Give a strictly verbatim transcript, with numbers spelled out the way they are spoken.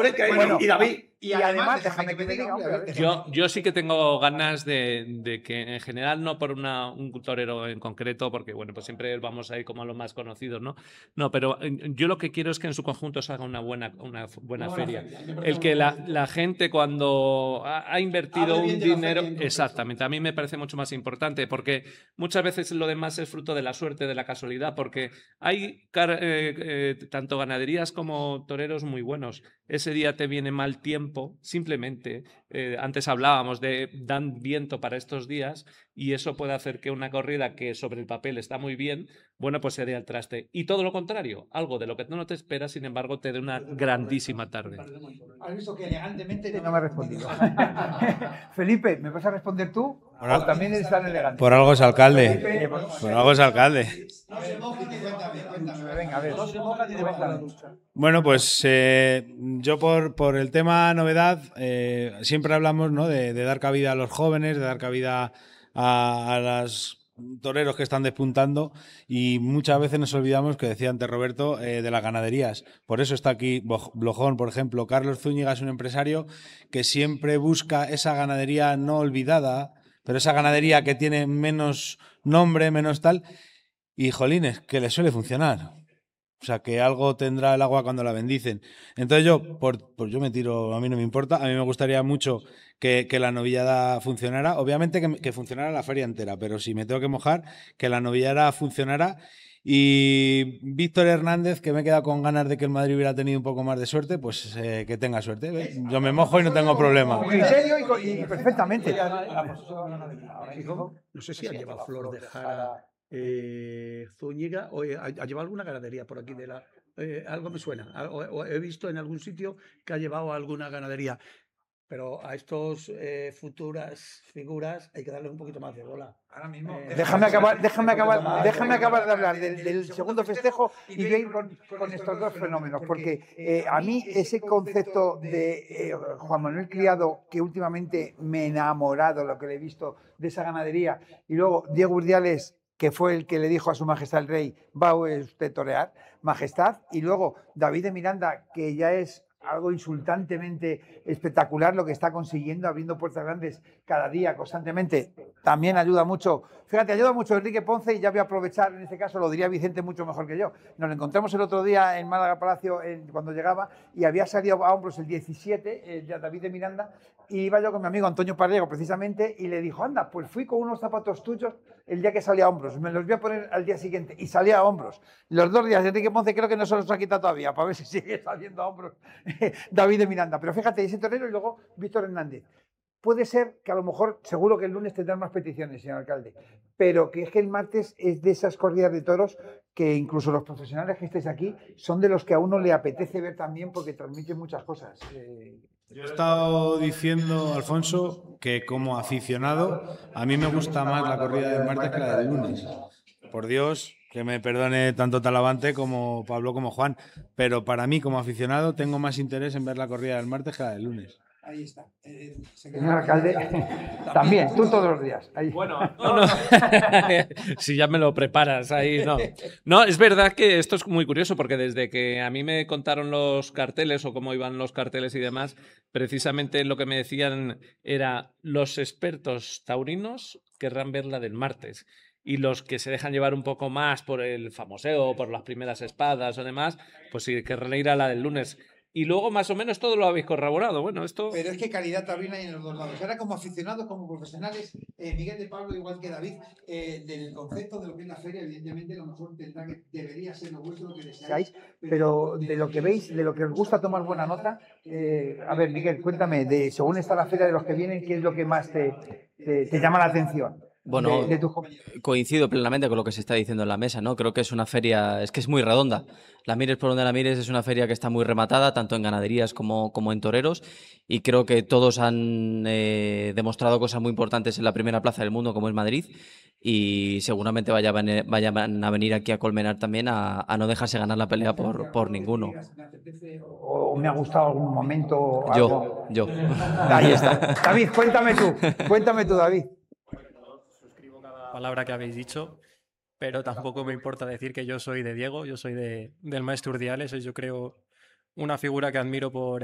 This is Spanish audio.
Hombre, que Bueno, y David. Y además, déjame que me diga, Yo, yo sí que tengo ganas de, de que, en general, no por una, un torero en concreto, porque bueno, pues siempre vamos a ir como a los más conocidos, ¿no? No, pero yo lo que quiero es que en su conjunto se haga una buena, una buena una feria. feria. El que la, la gente cuando ha, ha invertido un dinero... Exactamente, a mí me parece mucho más importante, porque muchas veces lo demás es fruto de la suerte, de la casualidad, porque hay eh, eh, tanto ganaderías como toreros muy buenos. Ese día te viene mal tiempo, simplemente, eh, antes hablábamos de dan viento para estos días y eso puede hacer que una corrida que sobre el papel está muy bien, bueno, pues se dé al traste. Y todo lo contrario, algo de lo que tú no te esperas, sin embargo, te dé una grandísima tarde. Has visto que elegantemente no me ha respondido. Felipe, ¿me vas a responder tú? Por ¿O también eres tan elegante? Por algo es alcalde. Por algo es alcalde. No se moja ni cuéntame, cuéntame. Venga, a ver. No se moja ni cuéntame. Bueno, pues eh, yo por, por el tema novedad, eh, siempre hablamos, ¿no?, de, de dar cabida a los jóvenes, de dar cabida a, a los toreros que están despuntando, y muchas veces nos olvidamos, que decía antes Roberto, eh, de las ganaderías. Por eso está aquí Blojón, por ejemplo. Carlos Zúñiga es un empresario que siempre busca esa ganadería no olvidada, pero esa ganadería que tiene menos nombre, menos tal, y jolines, que le suele funcionar. O sea, que algo tendrá el agua cuando la bendicen. Entonces yo, por, pues yo me tiro, a mí no me importa. A mí me gustaría mucho que, que la novillada funcionara. Obviamente que, que funcionara la feria entera, pero si me tengo que mojar, que la novillada funcionara. Y Víctor Hernández, que me he quedado con ganas de que el Madrid hubiera tenido un poco más de suerte, pues eh, que tenga suerte. ¿Ves? Yo me mojo y no tengo problema. Con criterio y, y perfectamente. No sé si ha llevado Flor de Jara eh, Zúñiga o eh, ha, ha llevado alguna ganadería por aquí de la... Eh, algo me suena. O, o he visto en algún sitio que ha llevado alguna ganadería. Pero a estos eh, futuras figuras hay que darle un poquito más de bola. Ahora mismo. Eh, déjame acabar, déjame acabar, déjame acabar de hablar del, del segundo festejo y voy a ir con, con estos dos fenómenos, porque eh, a mí ese concepto de eh, Juan Manuel Criado, que últimamente me he enamorado lo que le he visto de esa ganadería, y luego Diego Urdiales, que fue el que le dijo a su majestad el rey, va usted torear, majestad, y luego David de Miranda, que ya es algo insultantemente espectacular lo que está consiguiendo, abriendo puertas grandes cada día, constantemente. También ayuda mucho, fíjate, ayuda mucho Enrique Ponce, y ya voy a aprovechar, en este caso lo diría Vicente mucho mejor que yo. Nos lo encontramos el otro día en Málaga Palacio en, cuando llegaba, y había salido a hombros el diecisiete, el de David de Miranda, y iba yo con mi amigo Antonio Parrego precisamente, y le dijo, anda, pues fui con unos zapatos tuyos el día que salía a hombros, me los voy a poner al día siguiente, y salía a hombros. Los dos días, Enrique Ponce creo que no se los ha quitado todavía, para ver si sigue saliendo a hombros David de Miranda. Pero fíjate, ese torero y luego Víctor Hernández. Puede ser que a lo mejor, seguro que el lunes tendrán más peticiones, señor alcalde, pero que es que el martes es de esas corridas de toros que incluso los profesionales que estéis aquí son de los que a uno le apetece ver también, porque transmiten muchas cosas. Eh, Yo he estado diciendo, Alfonso, que como aficionado a mí me gusta más la corrida del martes que la del lunes. Por Dios, que me perdone tanto Talavante como Pablo como Juan, pero para mí como aficionado tengo más interés en ver la corrida del martes que la del lunes. Ahí está. Eh, señor alcalde, también, tú todos los días. Ahí. Bueno, no, no. Si ya me lo preparas ahí, no. No, es verdad que esto es muy curioso, porque desde que a mí me contaron los carteles o cómo iban los carteles y demás, precisamente lo que me decían era los expertos taurinos querrán ver la del martes. Y los que se dejan llevar un poco más por el famoseo, por las primeras espadas o demás, pues sí, querrán ir a la del lunes. Y luego más o menos todo lo habéis corroborado. Bueno, esto... Pero es que calidad taurina hay en los dos lados. Ahora, como aficionados, como profesionales, eh, Miguel de Pablo, igual que David, eh, del concepto de lo que es la feria, evidentemente lo mejor tendrá que, debería ser lo vuestro, lo que deseáis. Pero de lo que veis, de lo que os gusta tomar buena nota, eh, a ver, Miguel, cuéntame, de según está la feria de los que vienen, ¿qué es lo que más te, te, te llama la atención? Bueno, de, de tu... coincido plenamente con lo que se está diciendo en la mesa, ¿no? Creo que es una feria, es que es muy redonda. La mires por donde la mires, es una feria que está muy rematada, tanto en ganaderías como, como en toreros, y creo que todos han eh, demostrado cosas muy importantes en la primera plaza del mundo, como es Madrid, y seguramente vayan, vayan a venir aquí a Colmenar también a, a no dejarse ganar la pelea por, por ninguno. ¿O me ha gustado algún momento? Algo? Yo, yo. Ahí está. David, cuéntame tú, cuéntame tú, David. Palabra que habéis dicho, pero tampoco me importa decir que yo soy de Diego, yo soy de, del maestro Urdiales, es yo creo una figura que admiro por